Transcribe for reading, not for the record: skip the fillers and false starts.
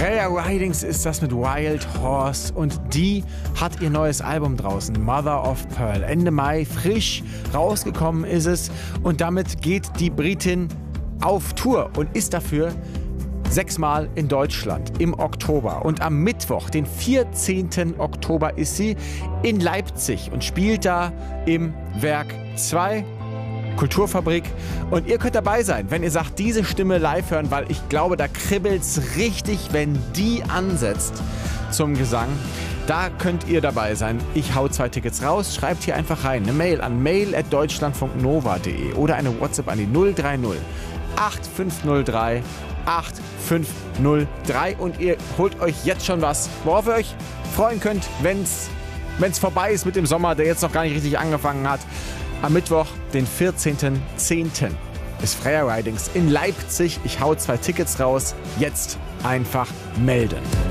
Freya Ridings ist das mit Wild Horse und die hat ihr neues Album draußen, Mother of Pearl. Ende Mai frisch rausgekommen ist es und damit geht die Britin auf Tour und ist dafür 6-mal in Deutschland im Oktober. Und am Mittwoch, den 14. Oktober, ist sie in Leipzig und spielt da im Werk 2. Kulturfabrik. Und ihr könnt dabei sein, wenn ihr sagt, diese Stimme live hören, weil ich glaube, da kribbelt's richtig, wenn die ansetzt zum Gesang. Da könnt ihr dabei sein. Ich hau 2 Tickets raus. Schreibt hier einfach rein. Eine Mail an mail@deutschlandfunknova.de oder eine WhatsApp an die 030 8503 8503 und ihr holt euch jetzt schon was, worauf ihr euch freuen könnt, wenn's vorbei ist mit dem Sommer, der jetzt noch gar nicht richtig angefangen hat. Am Mittwoch, den 14.10. ist Freya Ridings in Leipzig. Ich hau 2 Tickets raus. Jetzt einfach melden.